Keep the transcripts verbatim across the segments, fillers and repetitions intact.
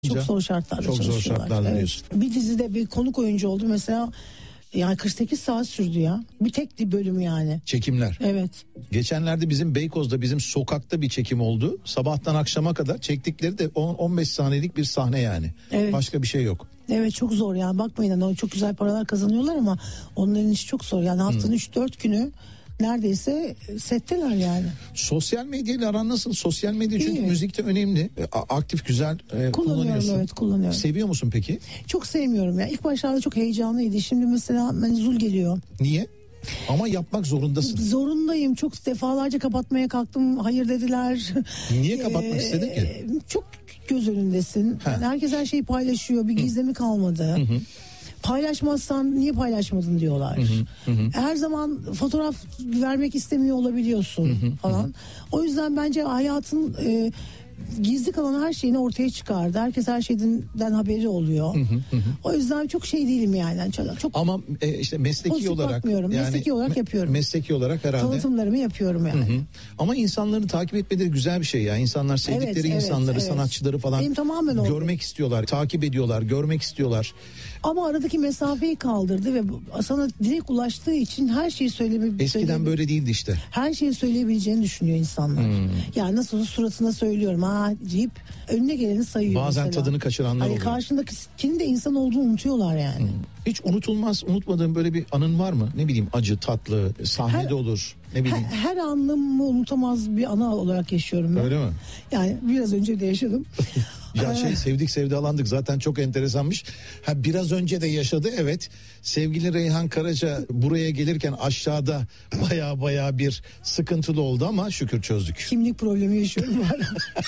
Çok zor şartlarda çok çalışıyorlar. Çok zor şartlarda evet. diyorsun. Bir dizide bir konuk oyuncu oldu mesela. Yani kırk sekiz saat sürdü ya. Bir tek bölüm yani. Çekimler. Evet. Geçenlerde bizim Beykoz'da bizim sokakta bir çekim oldu. Sabahtan akşama kadar çektikleri de on on beş saniyelik bir sahne yani. Evet. Başka bir şey yok. Evet, çok zor yani, bakmayın hani çok güzel paralar kazanıyorlar ama onların işi çok zor. Yani haftanın hmm. üç dört günü neredeyse setteler yani. Sosyal medyayla aran nasıl? Sosyal medya çünkü İyi. müzikte önemli. Aktif, güzel e, kullanıyorsun. Evet, kullanıyorum. Seviyor musun peki? Çok sevmiyorum ya. İlk başlarda çok heyecanlıydı. Şimdi mesela menzul geliyor. Niye? Ama yapmak zorundasın. Zorundayım. Çok defalarca kapatmaya kalktım. Hayır dediler. Niye kapatmak ee, istedin ki? Çok göz önündesin. Yani herkes her şeyi paylaşıyor. Bir gizemi kalmadı. Hı hı. Paylaşmazsan niye paylaşmadın diyorlar. Hı hı, hı. Her zaman fotoğraf vermek istemiyor olabiliyorsun hı hı, falan. Hı. O yüzden bence hayatın e, gizli kalan her şeyini ortaya çıkardı. Herkes her şeyden haberi oluyor. Hı hı, hı. O yüzden çok şey değilim yani. Çok, çok ama e, işte mesleki olarak yani mesleki olarak yapıyorum. Mesleki olarak herhalde. Tanıtımlarımı yapıyorum yani. Hı hı. Ama insanların takip etmeleri güzel bir şey ya. İnsanlar sevdikleri evet, insanları, evet, sanatçıları falan Benim tamamen görmek oldu. istiyorlar, takip ediyorlar, görmek istiyorlar. Ama aradaki mesafeyi kaldırdı ve sana direkt ulaştığı için her şeyi söyleyebileceğini. Eskiden böyle değildi işte. Her şeyi söyleyebileceğini düşünüyor insanlar. Hmm. Yani nasıl olsa suratına söylüyorum ha deyip önüne geleni sayıyor. Bazen mesela. Tadını kaçıranlar hani oluyor. Karşındakinin de insan olduğunu unutuyorlar yani. Hmm. Hiç unutulmaz, unutmadığın böyle bir anın var mı? Ne bileyim, acı, tatlı, sahnede her, olur. Ne bileyim. Her, her anımı unutamaz bir ana olarak yaşıyorum ben. Öyle mi? Yani biraz önce de yaşadım. Ya şey, sevdik sevdalandık zaten çok enteresanmış. Ha, biraz önce de yaşadı, evet. Sevgili Reyhan Karaca buraya gelirken aşağıda baya baya bir sıkıntılı oldu ama şükür çözdük. Kimlik problemi yaşıyorum hala.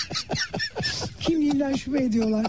Kimliğimden şüphe ediyorlar.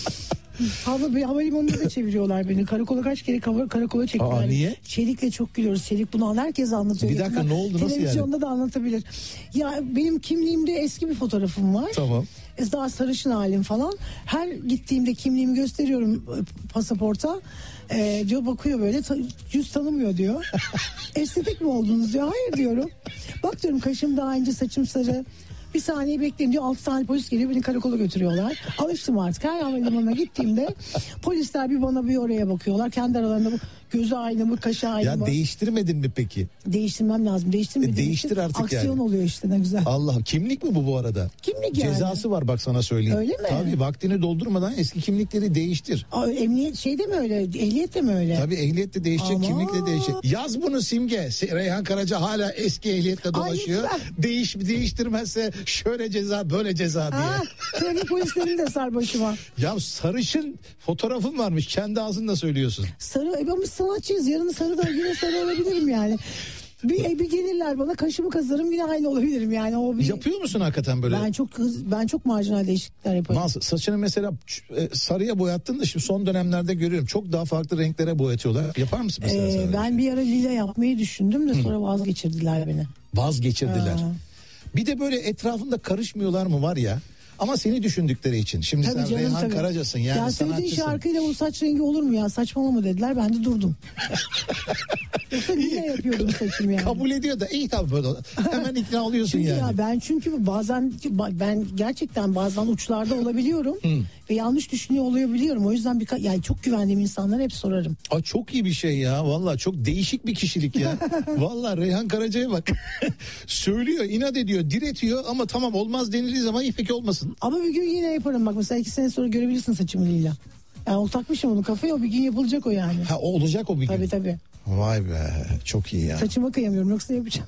Hava, havalimanında da çeviriyorlar beni. Karakola kaç kere karakola çektiler. Aa, niye? Çelik'le çok gülüyoruz. Çelik bunu herkes anlatıyor. Bir dakika, ne oldu, nasıl yani? Televizyonda da anlatabilir. Ya benim kimliğimde eski bir fotoğrafım var. Tamam. Daha sarışın halim falan. Her gittiğimde kimliğimi gösteriyorum pasaporta. Ee, diyor, bakıyor böyle, ta, yüz tanımıyor diyor. Estetik mi oldunuz diyor. Hayır diyorum. Bak diyorum, kaşım daha ince, saçım sarı. Bir saniye bekleyin diyor, altı tane polis geliyor, beni karakola götürüyorlar. Alıştım artık, her havalimanına gittiğimde polisler bir bana bir oraya bakıyorlar. Kendi aralarında bu gözü aynı mı, kaşı aynı ya mı? Ya değiştirmedin mi peki? Değiştirmem lazım. Değiştirmediğim e, değiştir artık aksiyon yani. oluyor işte, ne güzel. Allah, kimlik mi bu bu arada? Kimlik yani. Cezası var bak, sana söyleyeyim. Öyle mi? Tabii, vaktini doldurmadan eski kimlikleri değiştir. Aa, emniyet şeyde mi öyle? Ehliyet de mi öyle? Tabii, ehliyet de değişecek, Ama... kimlik de değişecek. Yaz bunu Simge. Reyhan Karaca hala eski ehliyetle dolaşıyor. Ay, Değiş, değiştirmezse şöyle ceza, böyle ceza diye. Ha, trafik polislerini de sar başıma. Ya sarışın fotoğrafın varmış, kendi ağzınla söylüyorsun. Sarı, e ben bir sanatçıyız, yarın sarı da yine sarı olabilirim yani. Bir, bir gelirler bana, kaşımı kazarım, yine aynı olabilirim yani. O bir... Yapıyor musun hakikaten böyle? Ben çok ben çok marjinal değişiklikler yaparım. Nasıl? Saçını mesela sarıya boyattın da şimdi son dönemlerde görüyorum çok daha farklı renklere boyatıyorlar. Yapar mısın mesela? Ee, ben bir ara lila yapmayı düşündüm de Hı. sonra vazgeçirdiler beni. Vazgeçirdiler. Aa. Bir de böyle etrafında karışmıyorlar mı var ya? Ama seni düşündükleri için. Şimdi tabii sen canım, Reyhan tabii. Karaca'sın yani, ya sanatçısın. Ya söylediğin şarkıyla bu saç rengi olur mu ya? Saçmalama dediler, ben de durdum. Yoksa niye yapıyordum saçımı yani? Kabul ediyor da iyi tabii böyle. Hemen ikna oluyorsun çünkü yani. Ya ben çünkü bazen ben gerçekten bazen uçlarda olabiliyorum. Ve yanlış düşünüyor olabiliyorum. O yüzden bir yani çok güvendiğim insanlara hep sorarım. Aa, çok iyi bir şey ya. Vallahi çok değişik bir kişilik ya. Vallahi Reyhan Karaca'ya bak. Söylüyor, inat ediyor, diretiyor ama tamam, olmaz denildiği zaman iyi, peki olmasın. Ama bir gün yine yaparım bak, mesela iki sene sonra görebilirsin saçımı lila. Yani o takmışım onu kafaya, o bir gün yapılacak o yani. Ha, o olacak o bir gün. Tabii tabii. Vay be, çok iyi ya. Saçıma kıyamıyorum, yoksa yapacağım.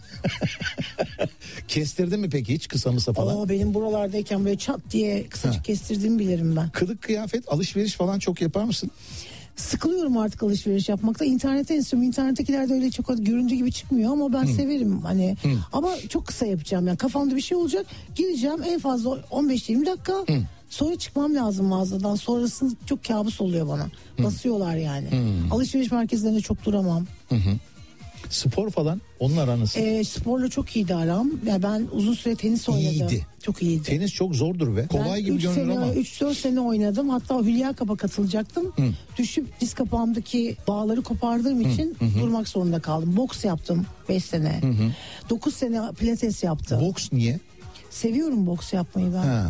Kestirdin mi peki hiç kısa mısa falan? Aa, benim buralardayken böyle çat diye kısacık ha. kestirdiğimi bilirim ben. Kılık kıyafet, alışveriş falan çok yapar mısın? Sıkılıyorum artık alışveriş yapmakta. İnternete istiyorum. İnternettekilerde öyle çok göründüğü gibi çıkmıyor ama ben hmm. severim hani. Hmm. Ama çok kısa yapacağım yani, kafamda bir şey olacak. Gireceğim en fazla on beş yirmi dakika. Hmm. Sonra çıkmam lazım mağazadan. Sonrası çok kabus oluyor bana. Hmm. Basıyorlar yani. Hmm. Alışveriş merkezlerinde çok duramam. Hmm. Spor falan, onun aran nasıl? E, sporla çok iyiydi aram. Yani ben uzun süre tenis oynadım. İyiydi. Çok iyiydi. Tenis çok zordur be. Kolay ben gibi görünür ama. üç dört sene oynadım. Hatta Hülya Kap'a katılacaktım. Hı. Düşüp diz kapağımdaki bağları kopardığım için hı hı. durmak zorunda kaldım. Boks yaptım beş sene. dokuz sene pilates yaptım. Boks niye? Seviyorum boks yapmayı ben. Ha.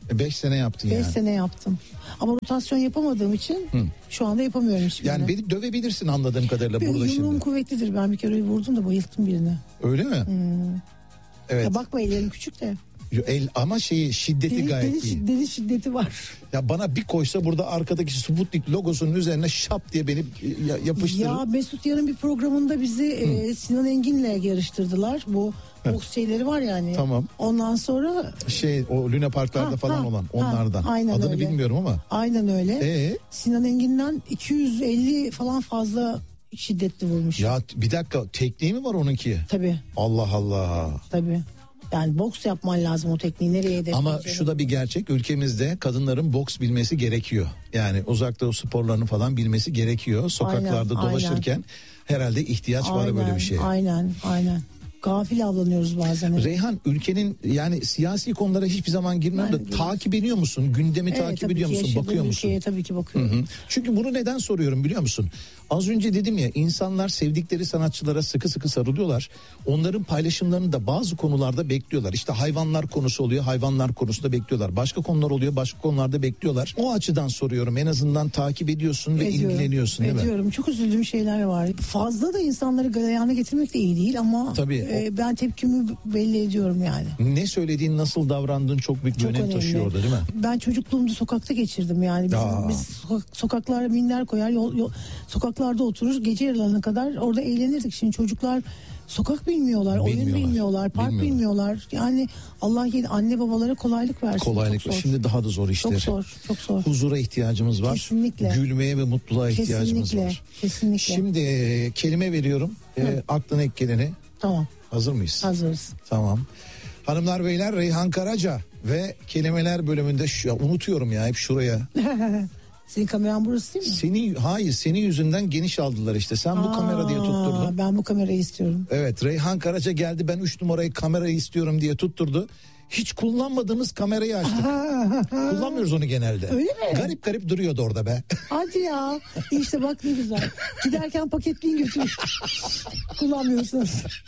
Beş sene yaptın Beş yani. sene yaptım. Ama rotasyon yapamadığım için Hı. şu anda yapamıyorum hiçbirini. Yani beni dövebilirsin anladığım kadarıyla bir burada şimdi. Yumruğum kuvvetlidir. Ben bir kere vurdum da bayılttım birini. Öyle mi? Hmm. Evet. Ya bakma ellerim küçük de. El, ama şeyi şiddeti deli, gayet deli, iyi. Deli şiddeti var. Ya bana bir koysa burada arkadaki Sputnik logosunun üzerine şap diye beni yapıştırır. Ya Mesut Yarın bir programında bizi e, Sinan Engin'le yarıştırdılar. Bu boks şeyleri var yani. Tamam. Ondan sonra şey o Luna Parklarda ha, falan ha, olan onlardan. Ha, Adını öyle. bilmiyorum ama. Aynen öyle. Ee? Sinan Engin'den iki yüz elli falan fazla şiddetli vurmuş. Ya bir dakika tekniği mi var onunki? Tabii. Allah Allah. Tabii. Yani boks yapman lazım o tekniği nereye hedefleyeceğini. Ama şu da bir gerçek, ülkemizde kadınların boks bilmesi gerekiyor. Yani uzak doğu sporlarını falan bilmesi gerekiyor. Sokaklarda aynen, dolaşırken aynen. herhalde ihtiyaç aynen, var böyle bir şeye. Aynen aynen. Gafil avlanıyoruz bazen. Reyhan, ülkenin yani siyasi konulara hiçbir zaman girmiyorum da takip ediyor musun? Gündemi evet, takip ediyor musun? Bakıyor musun? Ülkeye tabii ki bakıyorum. Hı hı. Çünkü bunu neden soruyorum biliyor musun? Az önce dedim ya, insanlar sevdikleri sanatçılara sıkı sıkı sarılıyorlar. Onların paylaşımlarını da bazı konularda bekliyorlar. İşte hayvanlar konusu oluyor, hayvanlar konusunda bekliyorlar. Başka konular oluyor, başka konularda bekliyorlar. O açıdan soruyorum, en azından takip ediyorsun ve ediyorum, ilgileniyorsun değil ediyorum. mi? Çok üzüldüğüm şeyler var. Fazla da insanları galeyana getirmek de iyi değil ama tabii, e, o... ben tepkimi belli ediyorum yani. Ne söylediğin, nasıl davrandığın çok büyük bir önem taşıyor orada değil mi? Ben çocukluğumu sokakta geçirdim yani. Bizim, biz sokak, sokaklara minder koyar, yol, yol, sokaklarda oturur, gece yarılarına kadar orada eğlenirdik. Şimdi çocuklar sokak bilmiyorlar, bilmiyorlar oyun bilmiyorlar, park bilmiyorlar. bilmiyorlar. Yani Allah yedi anne babalara kolaylık versin. Kolaylık ver. Şimdi daha da zor işleri. Çok zor, çok zor. Huzura ihtiyacımız var. Kesinlikle. Gülmeye ve mutluluğa kesinlikle, ihtiyacımız var. Kesinlikle. Şimdi e, kelime veriyorum. E, aklına ilk geleni. Tamam. Hazır mıyız? Hazırız. Tamam. Hanımlar beyler, Reyhan Karaca ve kelimeler bölümünde şu, ya unutuyorum ya hep şuraya. Senin kameran burası değil mi? Senin, hayır, senin yüzünden geniş aldılar işte. Sen Aa, bu kamera diye tutturdun. Ben bu kamerayı istiyorum. Evet, Reyhan Karaca geldi, ben üç numarayı kamerayı istiyorum diye tutturdu. Hiç kullanmadığımız kamerayı açtık. Kullanmıyoruz onu genelde. Öyle mi? Garip garip duruyordu orada be. Hadi ya. İşte bak ne güzel. Giderken paketleyin götürün. Kullanmıyorsunuz.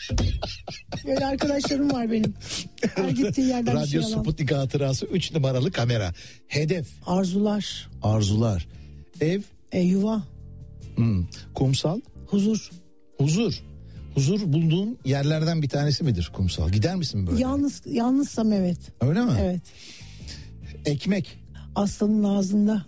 Böyle arkadaşlarım var benim. Her gittiği yerden Radyo bir şey Sputnik hatırası üç numaralı kamera. Hedef. Arzular. Arzular. Ev. E, yuva. Hmm. Kumsal. Huzur. Huzur. Huzur bulduğun yerlerden bir tanesi midir kumsal? Gider misin böyle? Yalnız, yalnızsam evet. Öyle mi? Evet. Ekmek. Aslanın ağzında.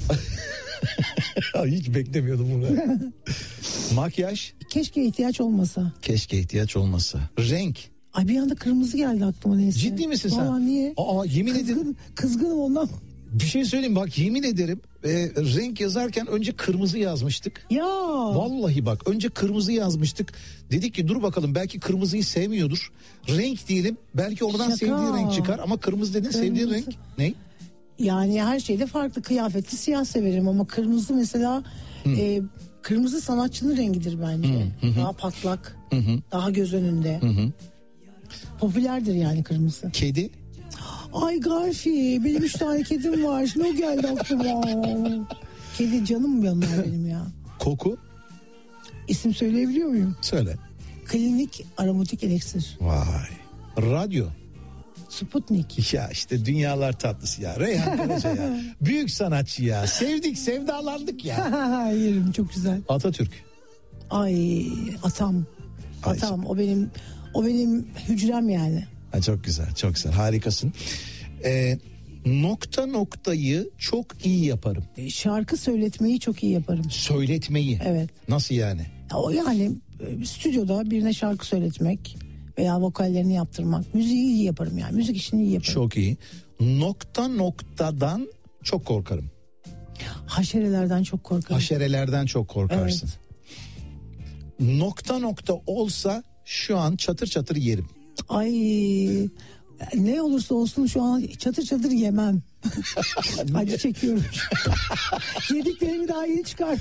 Hiç beklemiyordum bunu. Makyaj. Keşke ihtiyaç olmasa. Keşke ihtiyaç olmasa. Renk. Ay bir anda kırmızı geldi aklıma neyse. Ciddi misin sen? Vallahi niye? Aa, yemin Kızgın, ederim. Kızgınım ondan. Bir şey söyleyeyim bak, yemin ederim e, renk yazarken önce kırmızı yazmıştık. Ya. Vallahi bak, önce kırmızı yazmıştık. Dedik ki dur bakalım, belki kırmızıyı sevmiyordur. Renk diyelim, belki oradan Şaka. sevdiği renk çıkar, ama kırmızı dedin, kırmızı. Sevdiğin renk ne? Yani her şeyde farklı, kıyafetli siyah severim ama kırmızı mesela e, kırmızı sanatçının rengidir bence. Hı, hı, daha patlak, hı, hı. daha göz önünde. Hı, hı. Popülerdir yani kırmızı. Kedi? Ay Garfi, benim üç tane kedim var. Ne geldi aklıma? Kedi canım yanlar benim ya. Koku? İsim söyleyebiliyor muyum? Söyle. Klinik aromatik eliksir. Vay. Radyo? Sputnik. Ya işte dünyalar tatlısı ya. Reyhan Karaca ya. Büyük sanatçı ya. Sevdik, sevdalandık ya. Yerim çok güzel. Atatürk. Ay atam. Atam. Ay. O benim o benim hücrem yani. Ha, çok güzel, çok güzel. Harikasın. Ee, nokta noktayı çok iyi yaparım. Şarkı söyletmeyi çok iyi yaparım. Söyletmeyi? Evet. Nasıl yani? O yani stüdyoda birine şarkı söyletmek veya vokallerini yaptırmak. Müziği iyi yaparım yani. Müzik işini iyi yaparım. Çok iyi. Nokta noktadan çok korkarım. Haşerelerden çok korkarım. Haşerelerden çok korkarsın. Evet. Nokta nokta olsa şu an çatır çatır yerim. Ay ne olursa olsun şu an çatır çatır yemem. Acı çekiyorum. Yediklerimi daha yeni çıkardım.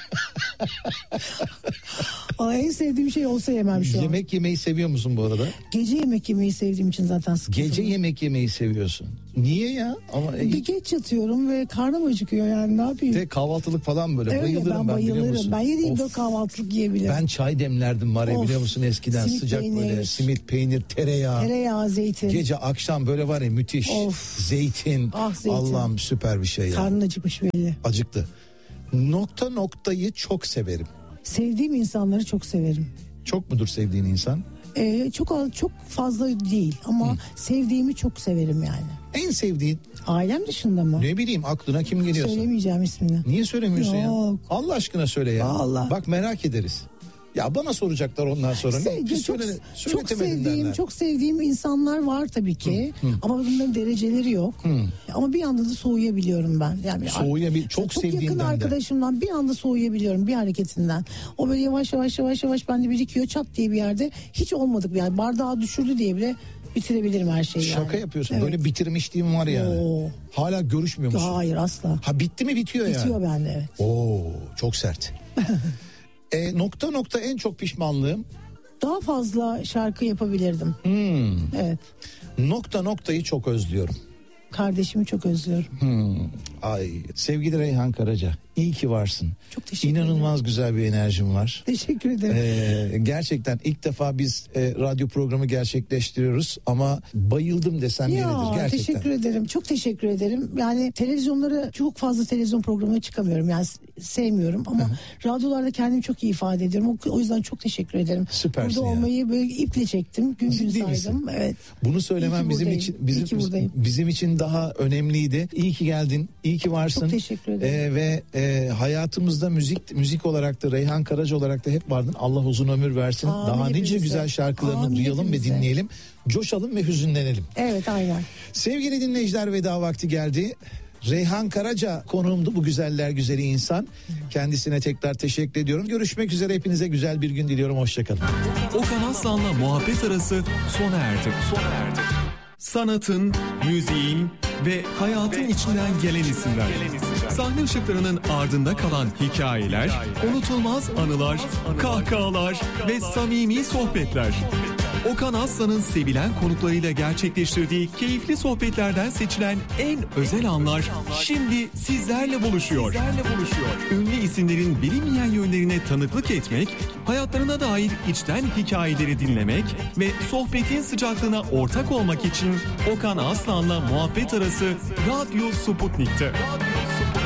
Aa, en sevdiğim şey olsa yemem şu an. Yemek yemeyi seviyor musun bu arada? Gece yemek yemeyi sevdiğim için zaten sıkıntı. Gece yemek yemeyi seviyorsun. Niye ya? Ama bir geç yatıyorum ve karnım acıkıyor yani, ne yapayım? de kahvaltılık falan böyle Evet, bayılırım ben, ben biliyor bayılırım. musun? Ben yediğim de Of. kahvaltılık yiyebilirim. Ben çay demlerdim var ya, Of. biliyor musun eskiden, Simit sıcak peynir. böyle simit, peynir, tereyağı. Tereyağı, zeytin. Gece akşam böyle var ya, müthiş. Of. Zeytin. Ah, zeytin. Allah'ım süper bir şey ya. Karnın acıkmış belli. Acıktı. Nokta noktayı çok severim. Sevdiğim insanları çok severim. Çok mudur sevdiğin insan? Ee, çok az, çok fazla değil ama Hı. sevdiğimi çok severim yani. En sevdiğin? Ailem dışında mı? Ne bileyim, aklına kim geliyorsa. Söylemeyeceğim ismini. Niye söylemiyorsun Yok. ya? Allah aşkına söyle ya. Vallahi. Bak merak ederiz. Ya bana soracaklar ondan sonra. Sevgi, ne? çok, Söyle, çok sevdiğim derler. çok sevdiğim insanlar var tabii ki. Hı, hı. Ama bunların dereceleri yok. Hı. Ama bir anda da soğuyabiliyorum ben. Yani Soğuyabil çok, çok sevdiğinden yakın de. arkadaşımdan bir anda soğuyabiliyorum bir hareketinden. O böyle yavaş yavaş yavaş yavaş bende birikiyor, çat diye bir yerde hiç olmadık yani, bardağı düşürdü diye bile bitirebilirim her şeyi. Şaka yani. yapıyorsun. Evet. Böyle bitirmişliğim var yani. Oo. Hala görüşmüyor musun? Hayır, asla. Ha, bitti mi bitiyor, yani? Bitiyor bende, evet. Oo, çok sert. e, nokta nokta en çok pişmanlığım. Daha fazla şarkı yapabilirdim. Hmm. Evet. Nokta noktayı çok özlüyorum. Kardeşimi çok özlüyorum. Hmm. Ay, sevgili Reyhan Karaca, iyi ki varsın. Çok teşekkür ederim. İnanılmaz güzel bir enerjim var. Teşekkür ederim. Ee, gerçekten ilk defa biz e, radyo programı gerçekleştiriyoruz ama bayıldım desem Ya, yeridir gerçekten. teşekkür ederim. Çok teşekkür ederim. Yani televizyonlara, çok fazla televizyon programına çıkamıyorum. Yani sevmiyorum ama radyolarda kendimi çok iyi ifade ediyorum. O, o yüzden çok teşekkür ederim. Süpersin Burada ya. olmayı böyle iple çektim. Gün gün Ciddi misin? saydım. Evet. Bunu söylemem bizim buradayım. için İyi bizim ki buradayım. bizim için daha önemliydi. İyi ki geldin. İyi ki varsın. Çok teşekkür ederim. Ee, ve e, hayatımızda müzik müzik olarak da Reyhan Karaca olarak da hep vardın. Allah uzun ömür versin. Amin daha nice hepimize. güzel şarkılarını Amin duyalım hepimize. ve dinleyelim. Coşalım ve hüzünlenelim. Evet, aynen. Sevgili dinleyiciler, veda vakti geldi. Reyhan Karaca konuğumdu, bu güzeller güzeli insan. Kendisine tekrar teşekkür ediyorum. Görüşmek üzere, hepinize güzel bir gün diliyorum. Hoşçakalın. Okan Aslan'la muhabbet arası sona erdi. Sona erdi. Sanatın, müziğin ve hayatın içinden gelen isimler. Sahne ışıklarının ardında kalan hikayeler, unutulmaz anılar, kahkahalar ve samimi sohbetler. Okan Aslan'ın sevilen konuklarıyla gerçekleştirdiği keyifli sohbetlerden seçilen en özel anlar şimdi sizlerle buluşuyor. Ünlü isimlerin bilinmeyen yönlerine tanıklık etmek, hayatlarına dair içten hikayeleri dinlemek ve sohbetin sıcaklığına ortak olmak için Okan Aslan'la muhabbet arası Radyo Sputnik'te.